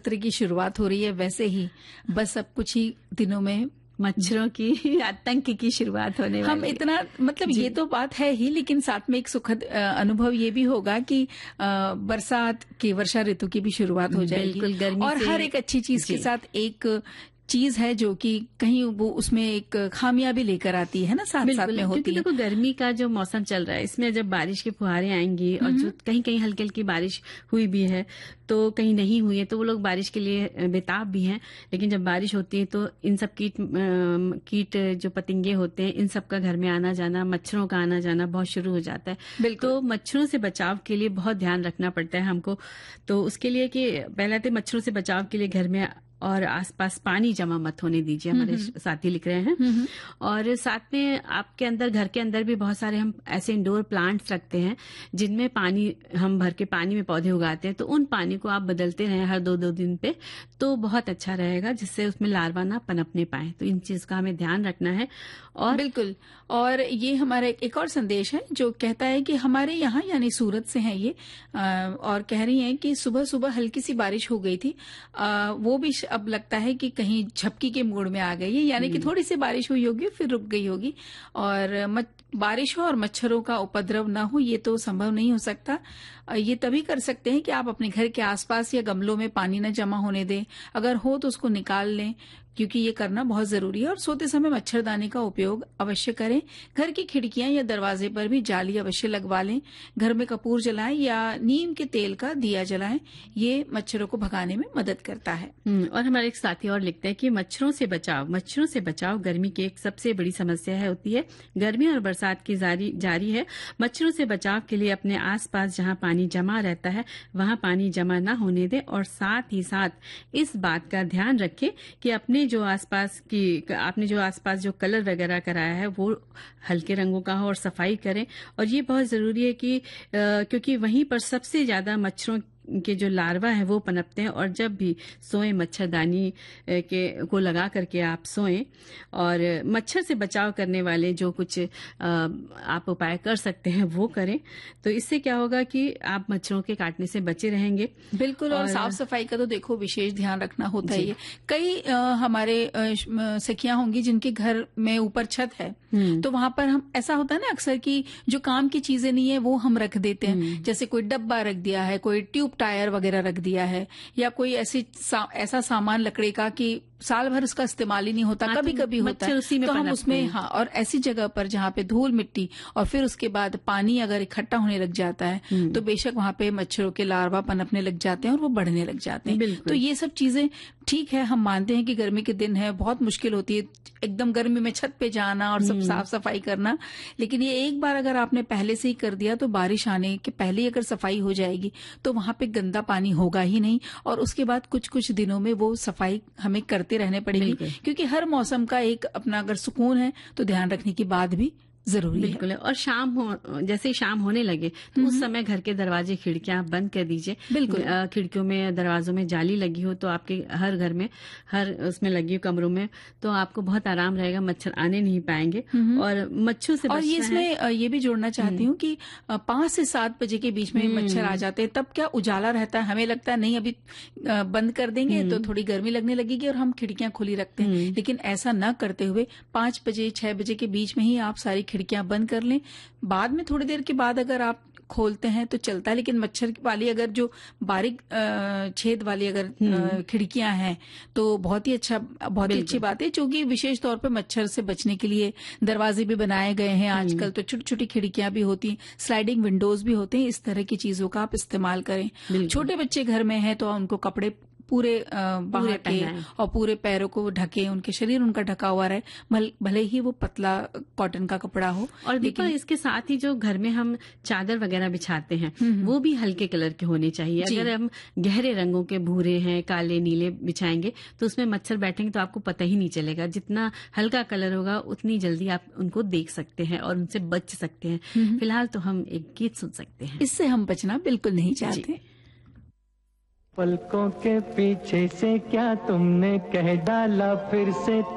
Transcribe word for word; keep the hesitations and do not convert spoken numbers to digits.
सत्र की शुरुआत हो रही है, वैसे ही बस अब कुछ ही दिनों में मच्छरों की आतंक की शुरुआत होने वाली हम इतना मतलब ये तो बात है ही, लेकिन साथ में एक सुखद अनुभव ये भी होगा कि बरसात की, वर्षा ऋतु की भी शुरुआत हो जाएगी। बिल्कुल, गर्मी और से हर एक अच्छी चीज के साथ एक चीज है जो कि कहीं वो उसमें एक खामियां भी लेकर आती है ना, साथ साथ में होती है। देखो, गर्मी का जो मौसम चल रहा है, इसमें जब बारिश के फुहारे आएंगी और जो कहीं कहीं हल्की हल्की बारिश हुई भी है तो कहीं नहीं हुई है, तो वो लोग बारिश के लिए बेताब भी हैं। लेकिन जब बारिश होती है तो इन सब कीट कीट जो पतंगे होते हैं, इन सब का घर में आना जाना, मच्छरों का आना जाना बहुत शुरू हो जाता है। तो मच्छरों से बचाव के लिए बहुत ध्यान रखना पड़ता है हमको। तो उसके लिए कि पहले तो मच्छरों से बचाव के लिए घर में और आसपास पानी जमा मत होने दीजिए, हमारे साथी लिख रहे हैं। और साथ में आपके अंदर, घर के अंदर भी बहुत सारे हम ऐसे इंडोर प्लांट्स रखते हैं जिनमें पानी हम भर के पानी में पौधे उगाते हैं, तो उन पानी को आप बदलते रहें हर दो दो दिन पे, तो बहुत अच्छा रहेगा, जिससे उसमें लार्वा ना पनपने पाए। तो इन चीज का हमें ध्यान रखना है। और बिल्कुल, और ये हमारा एक और संदेश है जो कहता है कि हमारे यहाँ, यानी सूरत से हैं ये, और कह रही हैं कि सुबह सुबह हल्की सी बारिश हो गई थी, आ, वो भी अब लगता है कि कहीं झपकी के मूड में आ गई है, यानी कि थोड़ी सी बारिश हुई होगी फिर रुक गई होगी। और बारिश हो और मच्छरों का उपद्रव ना हो, ये तो संभव नहीं हो सकता। ये तभी कर सकते हैं कि आप अपने घर के आसपास या गमलों में पानी न जमा होने दें, अगर हो तो उसको निकाल लें, क्योंकि ये करना बहुत जरूरी है। और सोते समय मच्छरदानी का उपयोग अवश्य करें। घर की खिड़कियां या दरवाजे पर भी जाली अवश्य लगवा लें। घर में कपूर जलाएं या नीम के तेल का दिया जलाएं, ये मच्छरों को भगाने में मदद करता है। और हमारे एक साथी और लिखते हैं कि मच्छरों से बचाव मच्छरों से बचाव गर्मी की एक सबसे बड़ी समस्या है होती है। गर्मी और बरसात की जारी जारी है। मच्छरों से बचाव के लिए अपने आसपास जहां पानी जमा रहता है वहां पानी जमा न होने दें, और साथ ही साथ इस बात का ध्यान रखें कि अपने जो आसपास की आपने जो आसपास जो कलर वगैरह कराया है वो हल्के रंगों का हो, और सफाई करें। और ये बहुत जरूरी है कि क्योंकि वहीं पर सबसे ज्यादा मच्छरों के जो लार्वा है वो पनपते हैं। और जब भी सोएं मच्छरदानी के को लगा करके आप सोएं, और मच्छर से बचाव करने वाले जो कुछ आप उपाय कर सकते हैं वो करें। तो इससे क्या होगा कि आप मच्छरों के काटने से बचे रहेंगे। बिल्कुल, और, और साफ सफाई का तो देखो विशेष ध्यान रखना होता है। कई आ, हमारे सखियां होंगी जिनके घर में ऊपर छत है, तो वहां पर हम, ऐसा होता है ना अक्सर कि जो काम की चीजें नहीं है वो हम रख देते हैं, जैसे कोई डब्बा रख दिया है, कोई ट्यूब टायर वगैरह रख दिया है, या कोई ऐसी सा, ऐसा सामान लकड़ी का कि साल भर उसका इस्तेमाल ही नहीं होता, कभी कभी होता है, तो हम उसमें, हाँ, और ऐसी जगह पर जहाँ पे धूल मिट्टी और फिर उसके बाद पानी अगर इकट्ठा होने लग जाता है तो बेशक वहां पे मच्छरों के लार्वा पनपने लग जाते हैं और वो बढ़ने लग जाते हैं। तो ये सब चीजें ठीक है, हम मानते हैं कि गर्मी के दिन है, बहुत मुश्किल होती है एकदम गर्मी में छत पे जाना और सब साफ सफाई करना, लेकिन ये एक बार अगर आपने पहले से ही कर दिया तो बारिश आने के पहले ही अगर सफाई हो जाएगी तो वहां पे गंदा पानी होगा ही नहीं, और उसके बाद कुछ कुछ दिनों में वो सफाई हमें करते रहने पड़ेगी, क्योंकि हर मौसम का एक अपना अगर सुकून है तो ध्यान रखने की बात भी जरूरी बिल्कुल है। और शाम हो, जैसे ही शाम होने लगे तो उस समय घर के दरवाजे खिड़कियां बंद कर दीजिए। बिल्कुल, खिड़कियों में दरवाजों में जाली लगी हो तो आपके हर घर में, हर उसमें लगी हो कमरों में, तो आपको बहुत आराम रहेगा, मच्छर आने नहीं पाएंगे। और मच्छरों से और ये इसमें ये भी जोड़ना चाहती हूँ कि पांच से सात बजे के बीच में मच्छर आ जाते हैं, तब क्या उजाला रहता है, हमें लगता है नहीं अभी बंद कर देंगे तो थोड़ी गर्मी लगने लगेगी और हम खिड़कियां खुली रखते हैं, लेकिन ऐसा न करते हुए पांच बजे छह बजे के बीच में ही आप सारी खिड़कियां बंद कर लें। बाद में थोड़ी देर के बाद अगर आप खोलते हैं तो चलता है, लेकिन मच्छर वाली अगर जो बारीक छेद वाली अगर खिड़कियां हैं तो बहुत ही अच्छा, बहुत ही अच्छी बात है, क्योंकि विशेष तौर पे मच्छर से बचने के लिए दरवाजे भी बनाए गए हैं आजकल, तो छोटी छोटी खिड़कियां भी होती हैं, स्लाइडिंग विंडोज भी होते हैं। इस तरह की चीजों का आप इस्तेमाल करें। छोटे बच्चे घर में हैं तो उनको कपड़े पूरे बाहर के और पूरे पैरों को ढके, उनके शरीर उनका ढका हुआ रहे, भले ही वो पतला कॉटन का कपड़ा हो। और लेकिन इसके साथ ही जो घर में हम चादर वगैरह बिछाते हैं वो भी हल्के कलर के होने चाहिए। अगर हम गहरे रंगों के, भूरे हैं, काले, नीले बिछाएंगे तो उसमें मच्छर बैठेंगे तो आपको पता ही नहीं चलेगा। जितना हल्का कलर होगा उतनी जल्दी आप उनको देख सकते हैं और उनसे बच सकते हैं। फिलहाल तो हम एक गीत सुन सकते हैं, इससे हम बचना बिल्कुल नहीं चाहते। पलकों के पीछे से क्या तुमने कह डाला फिर से